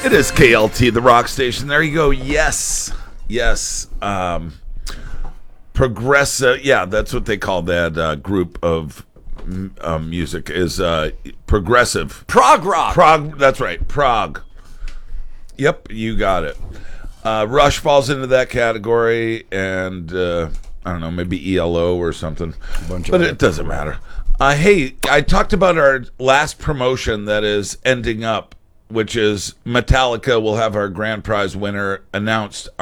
It is KLT, the rock station. There you go. Yes. Progressive. Yeah, that's what they call that group of music is progressive. Prog rock. Prog. That's right. Prog. Yep, you got it. Rush falls into that category, and I don't know, maybe ELO or something. But it doesn't matter. Hey, I talked about our last promotion that is ending up, which is Metallica will have our grand prize winner announced